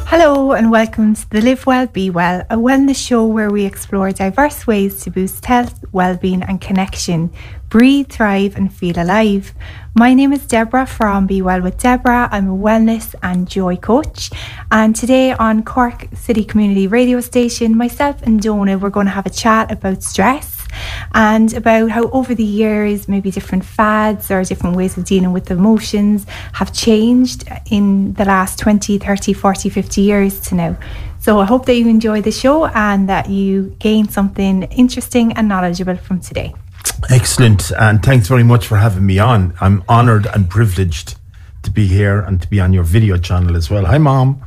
Hello and welcome to the Live Well, Be Well, a wellness show where we explore diverse ways to boost health, well-being and connection. Breathe, thrive and feel alive. My name is Deborah from Be Well with Deborah. I'm a wellness and joy coach. And today on Cork City Community Radio Station, myself and Donna, we're going to have a chat about stress and about how over the years maybe different fads or different ways of dealing with emotions have changed in the last 20, 30, 40, 50 years to now. So I hope that you enjoy the show and that you gain something interesting and knowledgeable from today. Excellent, and thanks very much for having me on. I'm honoured and privileged to be here and to be on your video channel as well. Hi, Mom.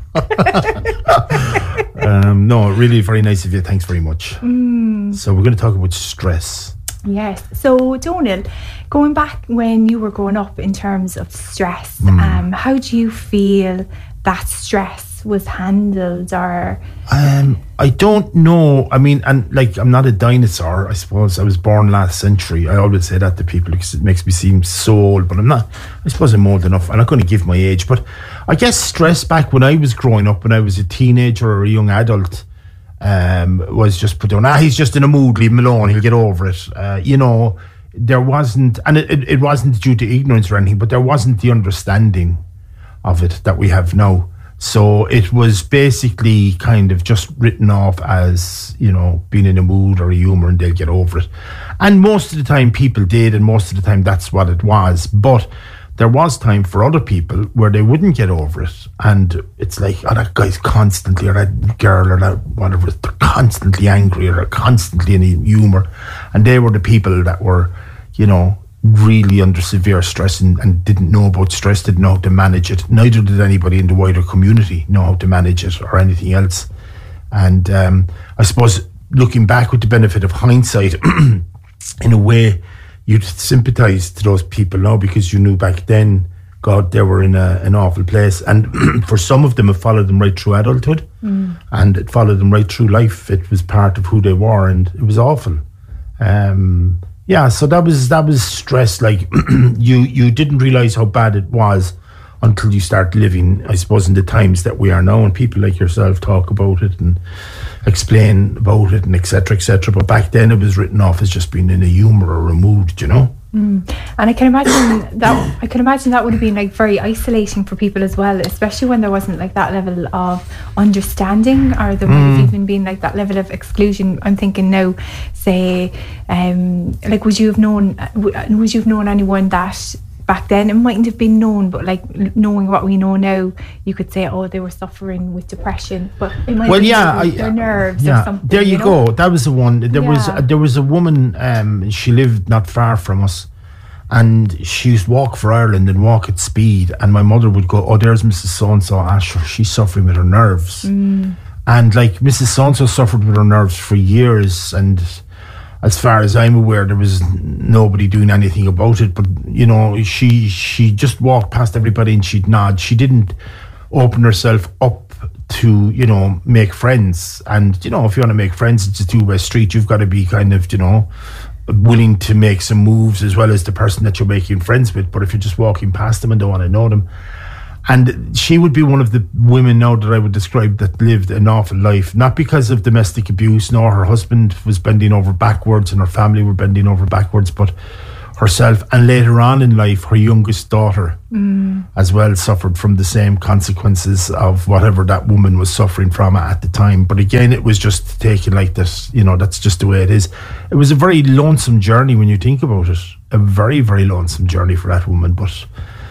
No, really very nice of you. Thanks very much. So we're going to talk about stress. Yes. So, Donal, going back when you were growing up in terms of stress, how do you feel that stress was handled? Or I don't know. I mean, and like, I'm not a dinosaur, I suppose. I was born last century. I always say that to people because it makes me seem so old, but I'm not. I suppose I'm old enough. I'm not going to give my age, but I guess stress back when I was growing up, when I was a teenager or a young adult, was just put down, he's just in a mood, leave him alone, he'll get over it. There wasn't, and it wasn't due to ignorance or anything, but there wasn't the understanding of it that we have now. So it was basically kind of just written off as, being in a mood or a humour and they'll get over it. And most of the time people did, and most of the time that's what it was. But there was time for other people where they wouldn't get over it. And it's like, that guy's constantly, or that girl, or that whatever, they're constantly angry or they're constantly in humour. And they were the people that were, really under severe stress and didn't know about stress, didn't know how to manage it. Neither did anybody in the wider community know how to manage it or anything else. And I suppose looking back with the benefit of hindsight, in a way, you'd sympathise to those people now because you knew back then, God, they were in an awful place. And for some of them, it followed them right through adulthood and it followed them right through life. It was part of who they were and it was awful. So that was stress. Like you didn't realise how bad it was until you start living, I suppose, in the times that we are now, and people like yourself talk about it and explain about it and etc. But back then it was written off as just being in a humour or a mood, And I can imagine that would have been like very isolating for people as well, especially when there wasn't like that level of understanding, or there might have even been like that level of exclusion. I'm thinking now, say, like would you have known anyone that back then it mightn't have been known, but like knowing what we know now, you could say, they were suffering with depression, but it might be their nerves or something. There you go. That was the one. There was a woman. She lived not far from us, and she used to walk for Ireland and walk at speed. And my mother would go, there's Mrs. So-and-so, Asher, she's suffering with her nerves. And like Mrs. So-and-so suffered with her nerves for years, and as far as I'm aware, there was nobody doing anything about it. But, she just walked past everybody and she'd nod. She didn't open herself up to, make friends. And, if you want to make friends, it's a two-way street. You've got to be kind of, willing to make some moves as well as the person that you're making friends with. But if you're just walking past them and don't want to know them. And she would be one of the women now that I would describe that lived an awful life, not because of domestic abuse, nor her husband was bending over backwards and her family were bending over backwards, but herself. And later on in life, her youngest daughter as well suffered from the same consequences of whatever that woman was suffering from at the time. But again, it was just taken like this, that's just the way it is. It was a very lonesome journey when you think about it, a very, very lonesome journey for that woman. But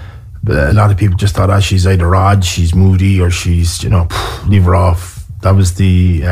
a lot of people just thought, she's either odd, she's moody, or she's, leave her off. That was the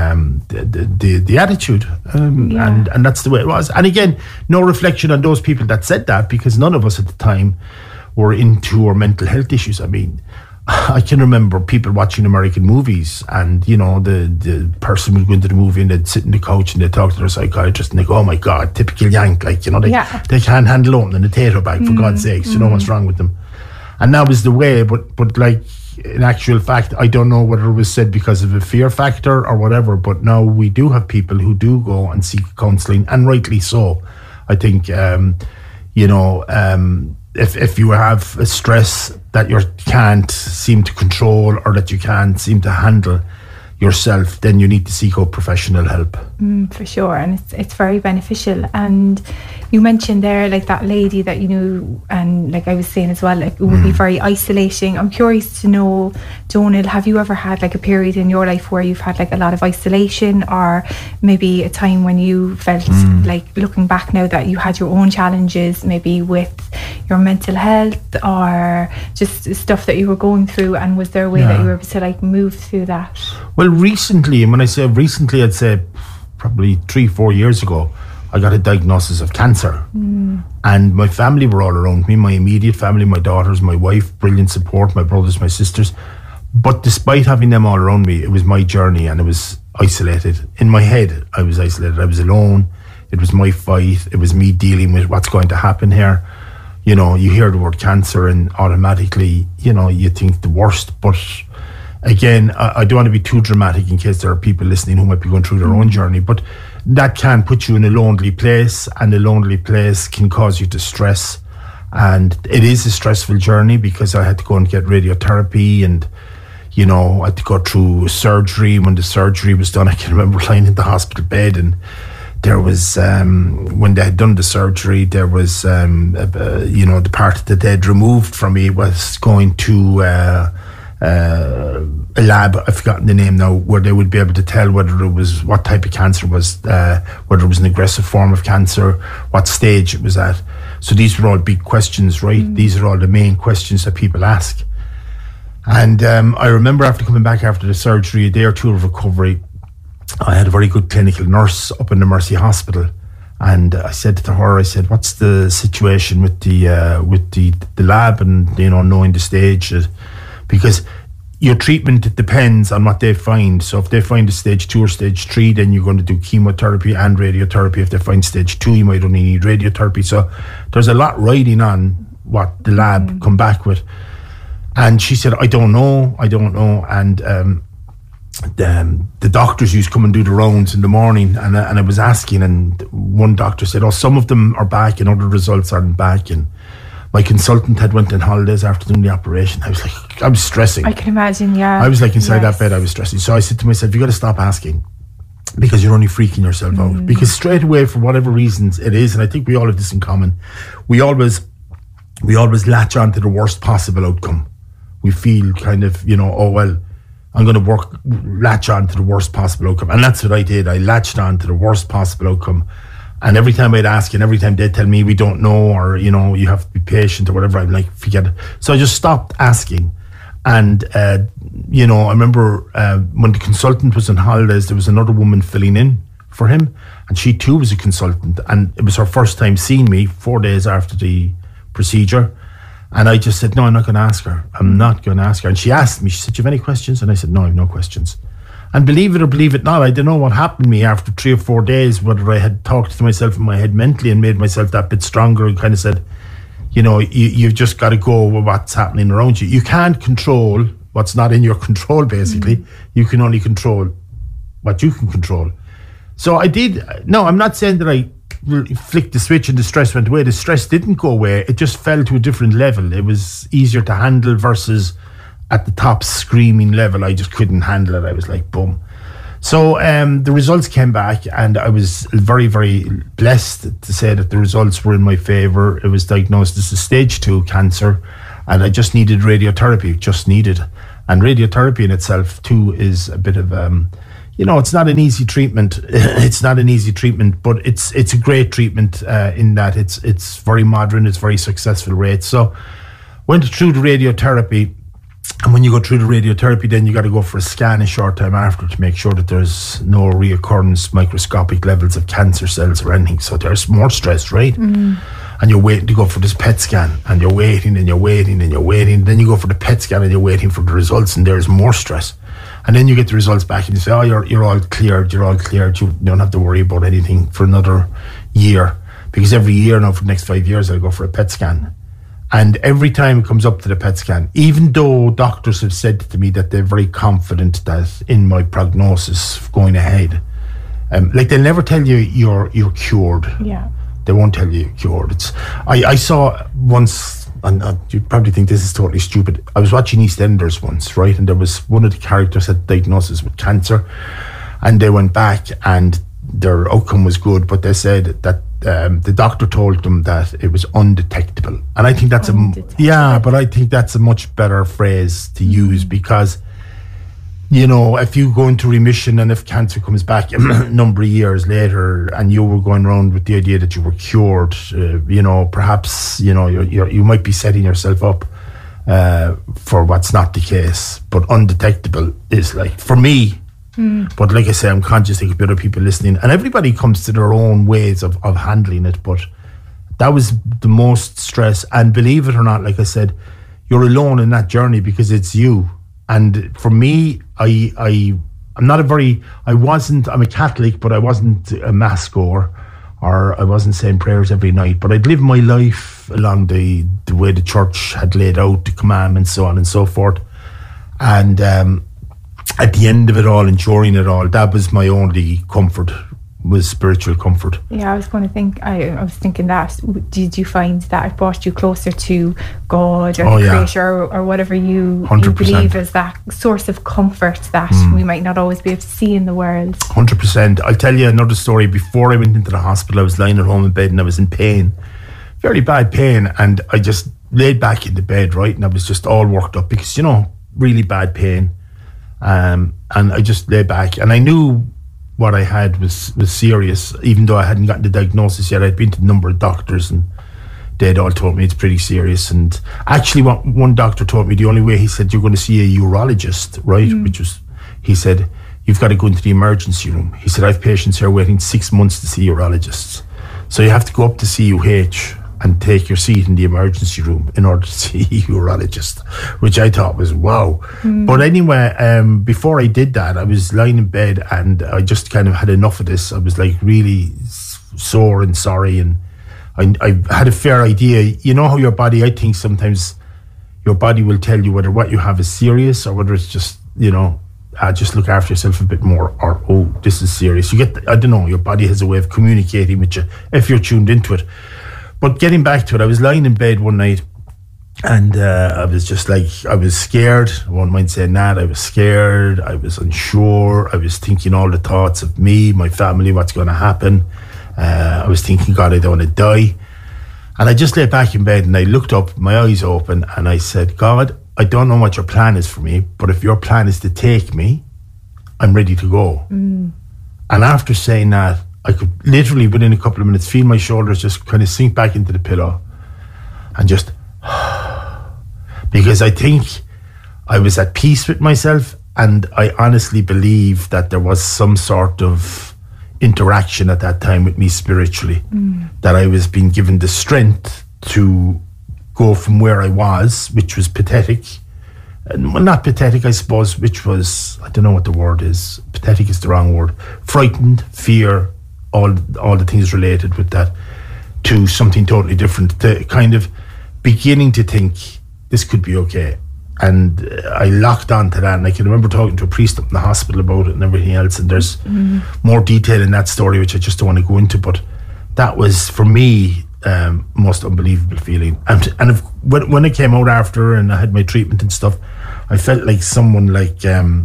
attitude, and that's the way it was. And again, no reflection on those people that said that, because none of us at the time were into our mental health issues. I mean, I can remember people watching American movies, and the person would go into the movie and they'd sit in the couch and they'd talk to their psychiatrist and they go, "Oh my God, typical Yank!" Like they can't handle opening a potato bag, for God's sakes. What's wrong with them? And that was the way, but like, in actual fact, I don't know whether it was said because of a fear factor or whatever, but now we do have people who do go and seek counselling, and rightly so. I think, if you have a stress that you can't seem to control or that you can't seem to handle yourself, then you need to seek out professional help. For sure, and it's very beneficial. And you mentioned there, like, that lady that you knew, and like I was saying as well, like, it would be very isolating. I'm curious to know, Donal, have you ever had like a period in your life where you've had like a lot of isolation, or maybe a time when you felt like, looking back now, that you had your own challenges, maybe with your mental health or just stuff that you were going through, and was there a way that you were able to like move through that? Well, recently, and when I say recently, I'd say probably 3-4 years ago, I got a diagnosis of cancer. And my family were all around me, my immediate family, my daughters, my wife, brilliant support, my brothers, my sisters. But despite having them all around me, it was my journey, and it was isolated. In my head, I was isolated. I was alone. It was my fight. It was me dealing with what's going to happen here. You know, you hear the word cancer and automatically, you know, you think the worst. But again, I don't want to be too dramatic in case there are people listening who might be going through their own journey, but that can put you in a lonely place, and a lonely place can cause you to stress. And it is a stressful journey, because I had to go and get radiotherapy, and, you know, I had to go through surgery. When the surgery was done, I can remember lying in the hospital bed, and there was, when they had done the surgery, there was, you know, the part that they'd removed from me was going to a lab, I've forgotten the name now, where they would be able to tell whether it was, what type of cancer it was, whether it was an aggressive form of cancer, what stage it was at. So these were all big questions, right? These are all the main questions that people ask. And I remember after coming back after the surgery, a day or two of recovery, I had a very good clinical nurse up in the Mercy Hospital, and I said to her, I said, what's the situation with the lab, and, you know, knowing the stage, because your treatment depends on what they find. So if they find a stage 2 or stage 3, then you're going to do chemotherapy and radiotherapy. If they find stage 2, you might only need radiotherapy. So there's a lot riding on what the lab come back with. And she said, I don't know. And the doctors used to come and do the rounds in the morning, and I was asking, and one doctor said, oh, some of them are back and other results aren't back. And my consultant had went on holidays after doing the operation. I was stressing. I can imagine, yeah. I was like inside that bed, I was stressing. So I said to myself, you got to stop asking, because you're only freaking yourself out. Because straight away, for whatever reasons it is, and I think we all have this in common, we always latch on to the worst possible outcome. We feel kind of, you know, oh, well, I'm going to latch on to the worst possible outcome. And that's what I did. I latched on to the worst possible outcome. And every time I'd ask, and every time they'd tell me we don't know, or, you know, you have to be patient or whatever, I'm like, forget it. So I just stopped asking. And, you know, I remember when the consultant was on holidays, there was another woman filling in for him. And she too was a consultant. And it was her first time seeing me 4 days after the procedure. And I just said, no, I'm not going to ask her. I'm not going to ask her. And she asked me, she said, do you have any questions? And I said, no, I have no questions. And believe it or believe it not, I don't know what happened to me after 3 or 4 days, whether I had talked to myself in my head mentally and made myself that bit stronger, and kind of said, you know, you've just got to go with what's happening around you. You can't control what's not in your control, basically. You can only control what you can control. So I did. No, I'm not saying that I flicked the switch and the stress went away. The stress didn't go away. It just fell to a different level. It was easier to handle versus at the top screaming level. I just couldn't handle it. I was like, boom. So the results came back, and I was very, very blessed to say that the results were in my favour. It was diagnosed as a stage 2 cancer, and I just needed radiotherapy, And radiotherapy in itself too is a bit of, you know, it's not an easy treatment. It's not an easy treatment, but it's a great treatment in that it's very modern, it's very successful rate. So went through the radiotherapy. And when you go through the radiotherapy, then you got to go for a scan a short time after to make sure that there's no reoccurrence, microscopic levels of cancer cells or anything. So there's more stress, right? And you're waiting to go for this PET scan, and you're waiting and you're waiting and you're waiting. Then you go for the PET scan and you're waiting for the results, and there's more stress. And then you get the results back and you say, oh, you're all cleared. You don't have to worry about anything for another year. Because every year now for the next 5 years, I'll go for a PET scan. And every time it comes up to the PET scan, even though doctors have said to me that they're very confident that in my prognosis going ahead, like they'll never tell you you're cured. Yeah. They won't tell you you're cured. I saw once and you'd probably think this is totally stupid. I was watching EastEnders once, right? And there was one of the characters had diagnosis with cancer, and they went back and their outcome was good, but they said that the doctor told them that it was undetectable. And I think that's but I think that's a much better phrase to use, because if you go into remission and if cancer comes back a number of years later and you were going around with the idea that you were cured, perhaps, you might be setting yourself up for what's not the case. But undetectable is like, for me, but like I say, I'm conscious there could be other people listening, and everybody comes to their own ways of handling it. But that was the most stress. And believe it or not, like I said, you're alone in that journey because it's you. And for me, I'm a Catholic, but I wasn't a mass goer, or I wasn't saying prayers every night, but I'd live my life along the way the church had laid out the commandments, so on and so forth. And at the end of it all, enduring it all, that was my only comfort, was spiritual comfort. Yeah, I was going to think, I was thinking that, did you find that it brought you closer to God or the Creator or whatever you believe is that source of comfort that we might not always be able to see in the world? 100%. I'll tell you another story. Before I went into the hospital, I was lying at home in bed and I was in pain, very bad pain, and I just laid back in the bed, right, and I was just all worked up because, really bad pain. And I just lay back, and I knew what I had was serious, even though I hadn't gotten the diagnosis yet. I'd been to a number of doctors and they'd all told me it's pretty serious. And actually what one doctor told me, the only way, he said, you're going to see a urologist, right? Which was, he said, you've got to go into the emergency room. He said, I have patients here waiting 6 months to see urologists. So you have to go up to CUH and take your seat in the emergency room in order to see a urologist, which I thought was wow. But anyway, before I did that, I was lying in bed and I just kind of had enough of this. I was like really sore and sorry, and I had a fair idea. You know how your body, I think sometimes your body will tell you whether what you have is serious or whether it's just, just look after yourself a bit more, or, oh, this is serious. You get, I don't know, your body has a way of communicating with you if you're tuned into it. But getting back to it, I was lying in bed one night and I was just like, I was scared. I won't mind saying that. I was scared. I was unsure. I was thinking all the thoughts of me, my family, what's going to happen. I was thinking, God, I don't want to die. And I just lay back in bed and I looked up, my eyes open, and I said, God, I don't know what your plan is for me, but if your plan is to take me, I'm ready to go. And after saying that, I could literally, within a couple of minutes, feel my shoulders just kind of sink back into the pillow and just, because I think I was at peace with myself, and I honestly believe that there was some sort of interaction at that time with me spiritually, that I was being given the strength to go from where I was, which was pathetic, and well, not pathetic, I suppose, which was, I don't know what the word is, pathetic is the wrong word, frightened, fear, all the things related with that, to something totally different, to kind of beginning to think this could be okay. And I locked on to that, and I can remember talking to a priest up in the hospital about it and everything else, and there's more detail in that story which I just don't want to go into, but that was for me most unbelievable feeling. And when I came out after and I had my treatment and stuff, I felt like someone like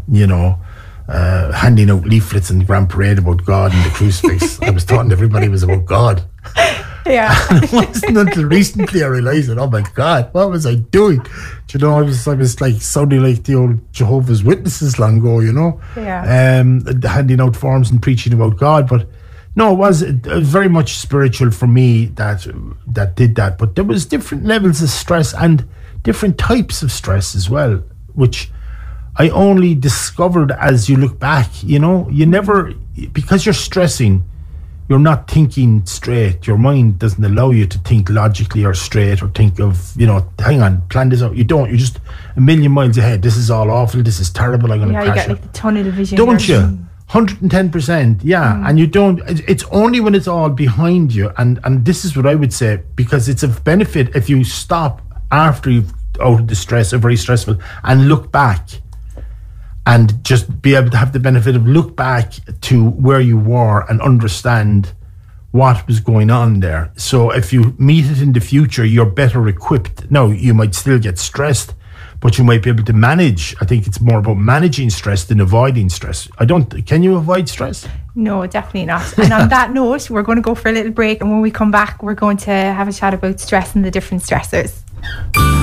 handing out leaflets in the Grand Parade about God and the crucifix. I was thought everybody was about God. Yeah. And it wasn't until recently I realised that, oh my God, what was I doing? I was like sounding like the old Jehovah's Witnesses long ago, Yeah. Handing out forms and preaching about God. But no, it was very much spiritual for me that did that. But there was different levels of stress and different types of stress as well, which I only discovered as you look back. You never, because you're stressing, you're not thinking straight. Your mind doesn't allow you to think logically or straight, or think of, hang on, plan this out. You don't. You're just a million miles ahead. This is all awful. This is terrible. I'm going to crash. Yeah, you get like the tunnel vision. Don't you? 110%. Yeah. And you don't, it's only when it's all behind you. And this is what I would say, because it's a benefit if you stop after you've out of the stress, or very stressful, and look back. And just be able to have the benefit of look back to where you were and understand what was going on there. So if you meet it in the future, you're better equipped. Now, you might still get stressed, but you might be able to manage. I think it's more about managing stress than avoiding stress. Can you avoid stress? No, definitely not. And on that note, we're going to go for a little break. And when we come back, we're going to have a chat about stress and the different stressors.